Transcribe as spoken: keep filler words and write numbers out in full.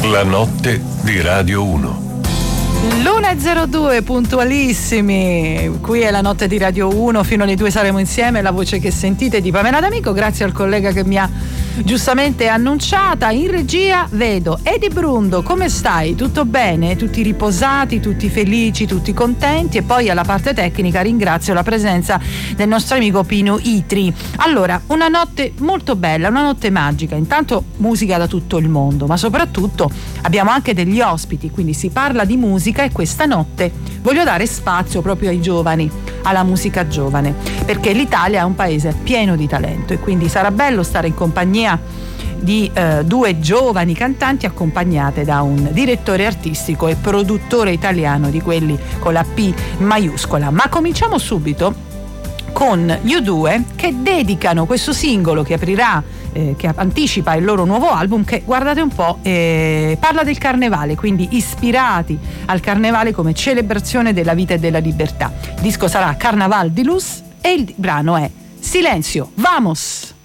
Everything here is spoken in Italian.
La notte di Radio uno. l'una e zero due puntualissimi, qui è la notte di Radio uno, fino alle due saremo insieme. La voce che sentite è di Pamela D'Amico, grazie al collega che mi ha giustamente annunciata. In regia vedo Edi Brundo, come stai? Tutto bene? Tutti riposati, tutti felici, tutti contenti? E poi alla parte tecnica ringrazio la presenza del nostro amico Pino Itri. Allora, una notte molto bella, una notte magica, intanto musica da tutto il mondo, ma soprattutto abbiamo anche degli ospiti, quindi si parla di musica e questa notte voglio dare spazio proprio ai giovani, alla musica giovane, perché l'Italia è un paese pieno di talento e quindi sarà bello stare in compagnia di eh, due giovani cantanti accompagnate da un direttore artistico e produttore italiano di quelli con la P maiuscola. Ma cominciamo subito con gli U due, che dedicano questo singolo che aprirà, eh, che anticipa il loro nuovo album, che guardate un po' eh, parla del carnevale, quindi ispirati al carnevale come celebrazione della vita e della libertà. Il disco sarà Carnaval di Luz e il brano è Silenzio, vamos!